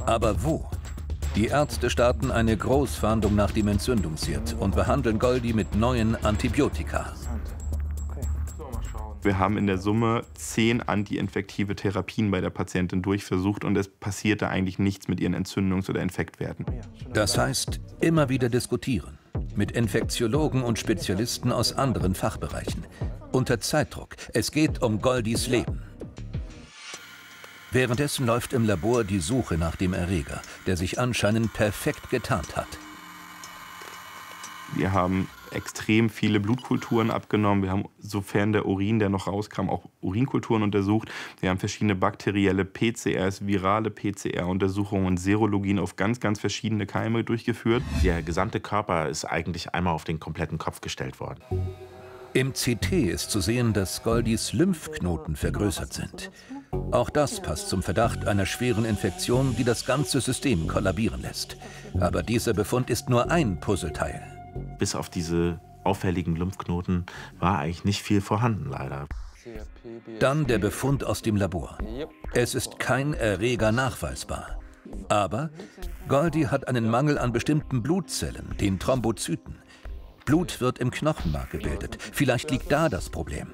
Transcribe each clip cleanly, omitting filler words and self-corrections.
Aber wo? Die Ärzte starten eine Großfahndung nach dem Entzündungsherd und behandeln Goldi mit neuen Antibiotika. Wir haben in der Summe 10 antiinfektive Therapien bei der Patientin durchversucht und es passierte eigentlich nichts mit ihren Entzündungs- oder Infektwerten. Das heißt, immer wieder diskutieren. Mit Infektiologen und Spezialisten aus anderen Fachbereichen. Unter Zeitdruck. Es geht um Goldis Leben. Währenddessen läuft im Labor die Suche nach dem Erreger, der sich anscheinend perfekt getarnt hat. Wir haben extrem viele Blutkulturen abgenommen. Wir haben, sofern der Urin, der noch rauskam, auch Urinkulturen untersucht. Wir haben verschiedene bakterielle PCRs, virale PCR-Untersuchungen und Serologien auf ganz, ganz verschiedene Keime durchgeführt. Der gesamte Körper ist eigentlich einmal auf den kompletten Kopf gestellt worden. Im CT ist zu sehen, dass Goldis Lymphknoten vergrößert sind. Auch das passt zum Verdacht einer schweren Infektion, die das ganze System kollabieren lässt. Aber dieser Befund ist nur ein Puzzleteil. Bis auf diese auffälligen Lymphknoten war eigentlich nicht viel vorhanden, leider. Dann der Befund aus dem Labor. Es ist kein Erreger nachweisbar. Aber Goldi hat einen Mangel an bestimmten Blutzellen, den Thrombozyten. Blut wird im Knochenmark gebildet. Vielleicht liegt da das Problem.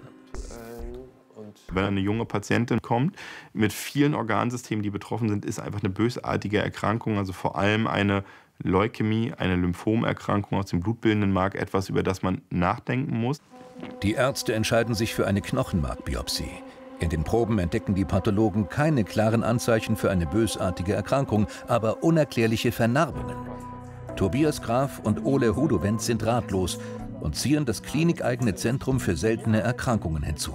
Wenn eine junge Patientin kommt mit vielen Organsystemen, die betroffen sind, ist einfach eine bösartige Erkrankung, also vor allem eine Leukämie, eine Lymphomerkrankung aus dem blutbildenden Mark, etwas, über das man nachdenken muss. Die Ärzte entscheiden sich für eine Knochenmarkbiopsie. In den Proben entdecken die Pathologen keine klaren Anzeichen für eine bösartige Erkrankung, aber unerklärliche Vernarbungen. Tobias Graf und Ole Hudowend sind ratlos und ziehen das klinikeigene Zentrum für seltene Erkrankungen hinzu.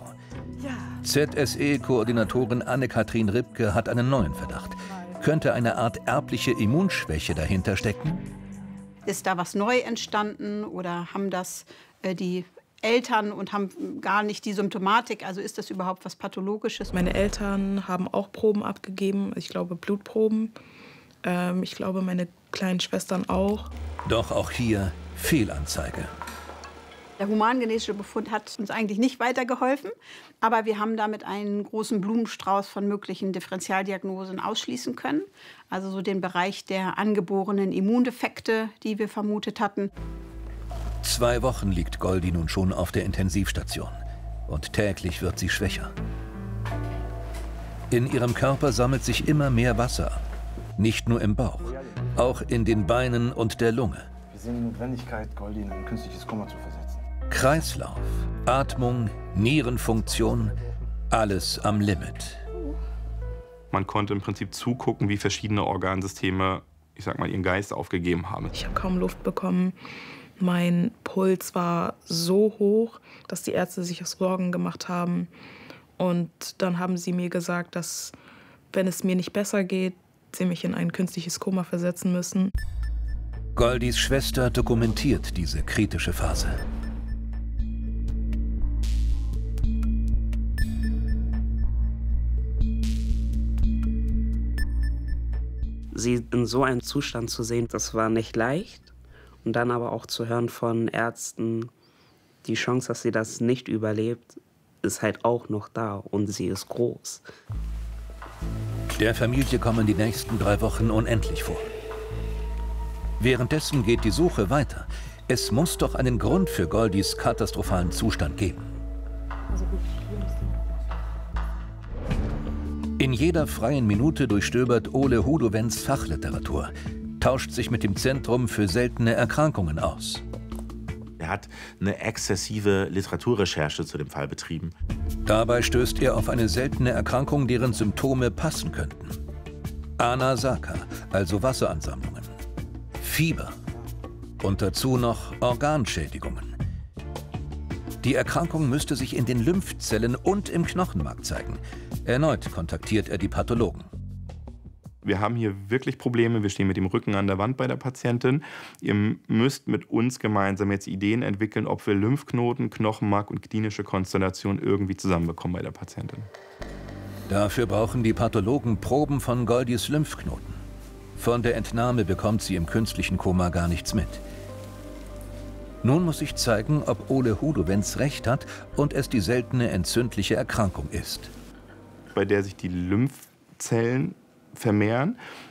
ZSE-Koordinatorin Anne-Kathrin Ribke hat einen neuen Verdacht. Könnte eine Art erbliche Immunschwäche dahinter stecken? Ist da was neu entstanden oder haben das die Eltern und haben gar nicht die Symptomatik? Also ist das überhaupt was Pathologisches? Meine Eltern haben auch Proben abgegeben, ich glaube Blutproben. Ich glaube meine kleinen Schwestern auch. Doch auch hier Fehlanzeige. Der humangenetische Befund hat uns eigentlich nicht weitergeholfen, aber wir haben damit einen großen Blumenstrauß von möglichen Differentialdiagnosen ausschließen können. Also so den Bereich der angeborenen Immundefekte, die wir vermutet hatten. 2 Wochen liegt Goldi nun schon auf der Intensivstation und täglich wird sie schwächer. In ihrem Körper sammelt sich immer mehr Wasser an. Nicht nur im Bauch, auch in den Beinen und der Lunge. Wir sehen die Notwendigkeit, Goldi in ein künstliches Koma zu versetzen. Kreislauf, Atmung, Nierenfunktion, alles am Limit. Man konnte im Prinzip zugucken, wie verschiedene Organsysteme, ich sag mal, ihren Geist aufgegeben haben. Ich habe kaum Luft bekommen. Mein Puls war so hoch, dass die Ärzte sich Sorgen gemacht haben. Und dann haben sie mir gesagt, dass, wenn es mir nicht besser geht, sie mich in ein künstliches Koma versetzen müssen. Goldis Schwester dokumentiert diese kritische Phase. Sie in so einem Zustand zu sehen, das war nicht leicht. Und dann aber auch zu hören von Ärzten, die Chance, dass sie das nicht überlebt, ist halt auch noch da und sie ist groß. Der Familie kommen die nächsten 3 Wochen unendlich vor. Währenddessen geht die Suche weiter. Es muss doch einen Grund für Goldis katastrophalen Zustand geben. In jeder freien Minute durchstöbert Ole Hudowends Fachliteratur, tauscht sich mit dem Zentrum für seltene Erkrankungen aus. Er hat eine exzessive Literaturrecherche zu dem Fall betrieben. Dabei stößt er auf eine seltene Erkrankung, deren Symptome passen könnten. Anasaka, also Wasseransammlungen. Fieber. Und dazu noch Organschädigungen. Die Erkrankung müsste sich in den Lymphzellen und im Knochenmark zeigen. Erneut kontaktiert er die Pathologen. Wir haben hier wirklich Probleme. Wir stehen mit dem Rücken an der Wand bei der Patientin. Ihr müsst mit uns gemeinsam jetzt Ideen entwickeln, ob wir Lymphknoten, Knochenmark und klinische Konstellation irgendwie zusammenbekommen bei der Patientin. Dafür brauchen die Pathologen Proben von Goldis Lymphknoten. Von der Entnahme bekommt sie im künstlichen Koma gar nichts mit. Nun muss sich zeigen, ob Ole Hudowends recht hat und es die seltene entzündliche Erkrankung ist. Bei der sich die Lymphzellen vermehren